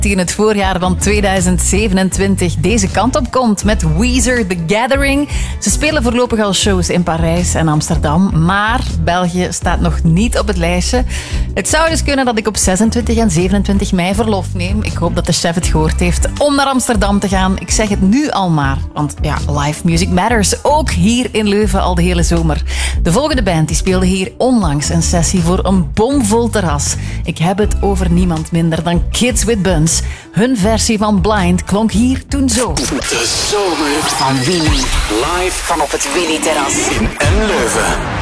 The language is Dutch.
die in het voorjaar van 2027 deze kant op komt met Weezer The Gathering. Ze spelen voorlopig al shows in Parijs en Amsterdam, maar België staat nog niet op het lijstje. Het zou dus kunnen dat ik op 26 en 27 mei verlof neem. Ik hoop dat de chef het gehoord heeft om naar Amsterdam te gaan. Ik zeg het nu al maar, want ja, live music matters. Ook hier in Leuven al de hele zomer. De volgende band die speelde hier onlangs een sessie voor een bomvol terras. Ik heb het over niemand minder dan Kids with Buns. Hun versie van Blind klonk hier toen zo. De zomer Van Willy. live Van op het Willy-terras. in Leuven.